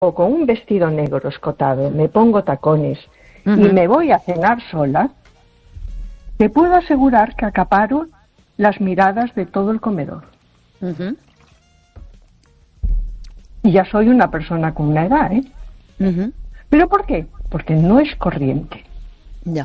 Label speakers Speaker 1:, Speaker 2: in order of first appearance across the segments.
Speaker 1: con un vestido negro escotado, me pongo tacones y me voy a cenar sola, te puedo asegurar que acaparo las miradas de todo el comedor. Y ya soy una persona con una edad, ¿eh? ¿Pero por qué? Porque no es corriente.
Speaker 2: Ya.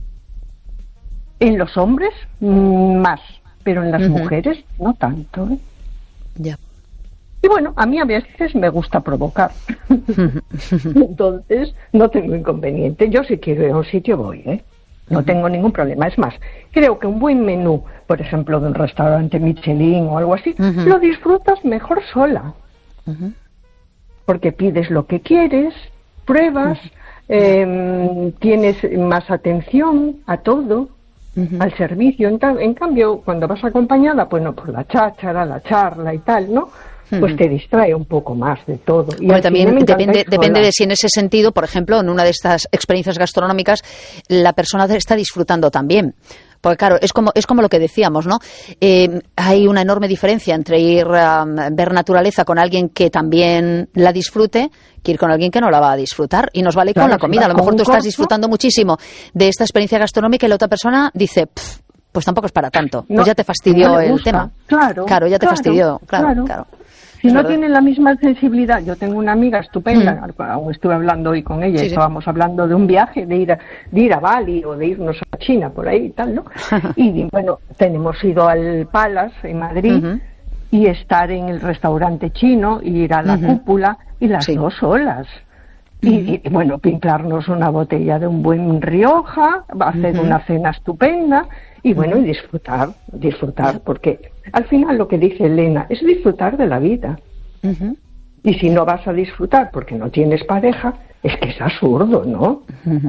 Speaker 1: En los hombres, más, pero en las mujeres no tanto, ¿eh?
Speaker 2: Ya.
Speaker 1: Y bueno, a mí a veces me gusta provocar. Entonces, no tengo inconveniente. Yo si quiero ir a un sitio voy, ¿eh? No tengo ningún problema. Es más, creo que un buen menú, por ejemplo, de un restaurante Michelin o algo así, lo disfrutas mejor sola. Porque pides lo que quieres, pruebas, tienes más atención a todo, al servicio. En cambio, cuando vas acompañada, pues no, por la cháchara, la charla y tal, ¿no? Pues te distrae un poco más de todo. Y
Speaker 2: bueno, también depende de si en ese sentido, por ejemplo, en una de estas experiencias gastronómicas, la persona está disfrutando también. Porque claro, es como lo que decíamos, ¿no? Hay una enorme diferencia entre ir a ver naturaleza con alguien que también la disfrute que ir con alguien que no la va a disfrutar. Y nos vale con la comida. A lo mejor tú estás disfrutando muchísimo de esta experiencia gastronómica y la otra persona dice, pues tampoco es para tanto. Pues ya te fastidió el tema. Claro, ya te fastidió. Claro.
Speaker 1: Si no tienen la misma sensibilidad, yo tengo una amiga estupenda, aún estuve hablando hoy con ella, estábamos hablando de un viaje, de ir a Bali o de irnos a China, por ahí y tal, ¿no? Y bueno, hemos ido al Palace en Madrid y estar en el restaurante chino, ir a la cúpula y las 2 horas. Y bueno, pimplarnos una botella de un buen Rioja, hacer una cena estupenda y bueno, y disfrutar, porque al final lo que dice Elena es disfrutar de la vida. Y si no vas a disfrutar porque no tienes pareja, es que es absurdo, ¿no?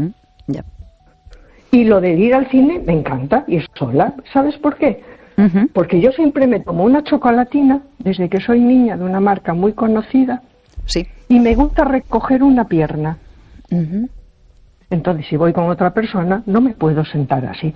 Speaker 1: Y lo de ir al cine me encanta, ir sola. ¿Sabes por qué? Porque yo siempre me tomo una chocolatina, desde que soy niña, de una marca muy conocida, y me gusta recoger una pierna. Entonces, si voy con otra persona, no me puedo sentar así.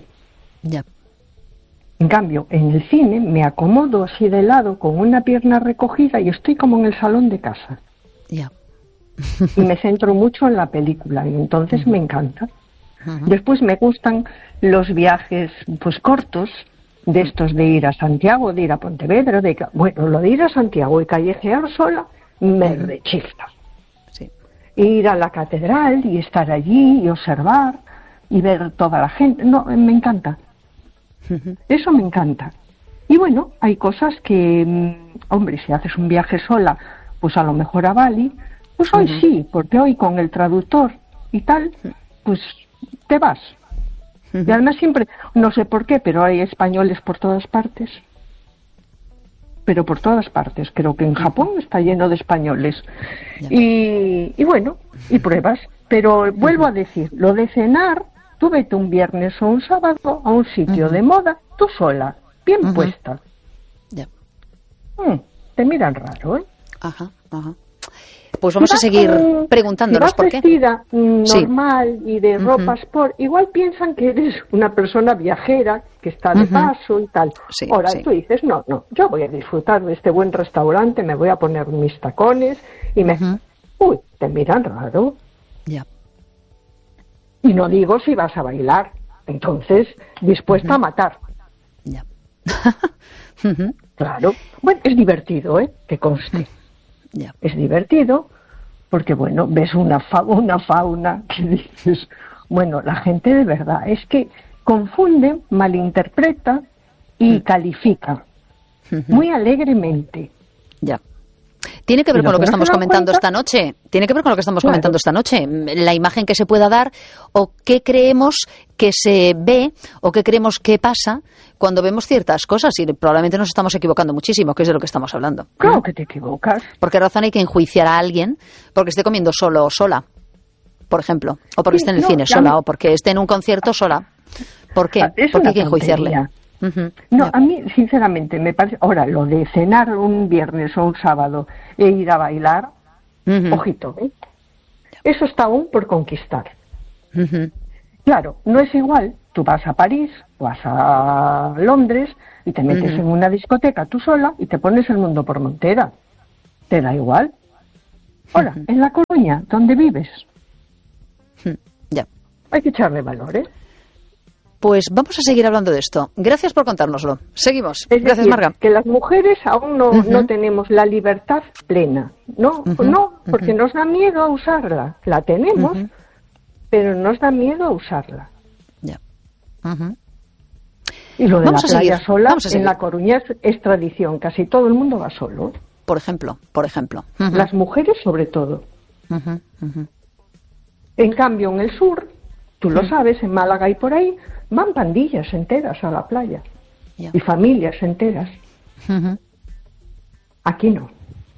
Speaker 1: En cambio, en el cine me acomodo así de lado con una pierna recogida y estoy como en el salón de casa. Y me centro mucho en la película y entonces me encanta. Después me gustan los viajes pues cortos, de estos de ir a Santiago, de ir a Pontevedra, bueno, lo de ir a Santiago y callejear sola me rechifla. Ir a la catedral y estar allí y observar y ver toda la gente, no, me encanta. Eso me encanta. Y bueno, hay cosas que, hombre, si haces un viaje sola, pues a lo mejor a Bali, pues hoy sí, porque hoy con el traductor y tal, pues te vas. Y además siempre, no sé por qué, pero hay españoles por todas partes. Pero por todas partes. Creo que en Japón está lleno de españoles. Y bueno, y pruebas. Pero vuelvo a decir, lo de cenar, tú vete un viernes o un sábado a un sitio de moda, tú sola, bien puesta. Te miran raro, ¿eh?
Speaker 2: Pues vamos a seguir preguntándonos por qué.
Speaker 1: Si vas vestida normal y de ropa sport, igual piensan que eres una persona viajera que está de paso y tal. Ahora tú dices, no, yo voy a disfrutar de este buen restaurante, me voy a poner mis tacones y uy, te miran raro. Y no digo si vas a bailar, entonces dispuesta a matar. Claro. Bueno, es divertido, que conste. Es divertido porque, bueno, ves una fauna que dices, bueno, la gente de verdad es que confunde, malinterpreta y califica muy alegremente.
Speaker 2: Tiene que ver con lo que estamos comentando esta noche. Tiene que ver con lo que estamos comentando esta noche. La imagen que se pueda dar o qué creemos que se ve o qué creemos que pasa cuando vemos ciertas cosas. Y probablemente nos estamos equivocando muchísimo, que es de lo que estamos hablando.
Speaker 1: Claro que te equivocas.
Speaker 2: ¿Por qué razón hay que enjuiciar a alguien porque esté comiendo solo o sola, por ejemplo? O porque esté en el cine sola o porque esté en un concierto sola. ¿Por qué? ¿Por qué hay que enjuiciarle?
Speaker 1: No, a mí sinceramente me parece, ahora lo de cenar un viernes o un sábado e ir a bailar, ojito, eso está aún por conquistar. Claro, no es igual, tú vas a París, vas a Londres y te metes en una discoteca tú sola y te pones el mundo por montera, te da igual. Hola, en La Coruña, ¿dónde vives?
Speaker 2: Ya.
Speaker 1: Hay que echarle valores.
Speaker 2: Pues vamos a seguir hablando de esto. Gracias por contárnoslo. Seguimos.
Speaker 1: Gracias,
Speaker 2: decir, Marga.
Speaker 1: Que las mujeres aún no tenemos la libertad plena. No, porque nos da miedo a usarla. La tenemos, pero nos da miedo a usarla.
Speaker 2: Ya.
Speaker 1: Y lo de la playa sola, en La Coruña es tradición. Casi todo el mundo va solo.
Speaker 2: Por ejemplo.
Speaker 1: Las mujeres sobre todo. En cambio, en el sur, tú lo sabes, en Málaga y por ahí, van pandillas enteras a la playa. Y familias enteras. Aquí no.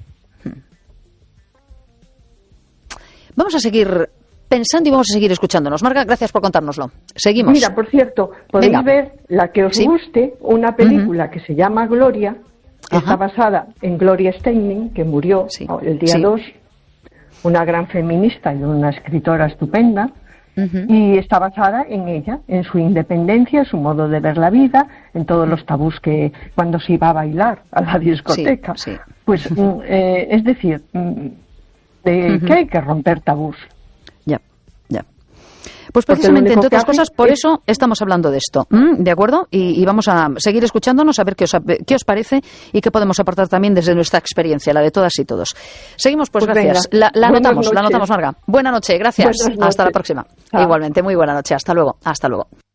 Speaker 2: Vamos a seguir pensando y vamos a seguir escuchándonos. Marga, gracias por contárnoslo. Seguimos.
Speaker 1: Mira, por cierto, podéis ver la que os guste, una película que se llama Gloria, que está basada en Gloria Steinem, que murió el día 2, una gran feminista y una escritora estupenda, y está basada en ella, en su independencia, su modo de ver la vida, en todos los tabús que cuando se iba a bailar a la discoteca. Pues, es decir, que hay que romper tabús.
Speaker 2: Ya. Pues precisamente, entre otras cosas, por eso estamos hablando de esto, ¿de acuerdo? Y vamos a seguir escuchándonos, a ver qué os parece y qué podemos aportar también desde nuestra experiencia, la de todas y todos. Seguimos, pues gracias.
Speaker 1: Venga.
Speaker 2: La anotamos, Marga. Buena noche, gracias.
Speaker 1: Buenas noches.
Speaker 2: Hasta la próxima.
Speaker 1: Chao.
Speaker 2: Igualmente, muy buena noche. Hasta luego.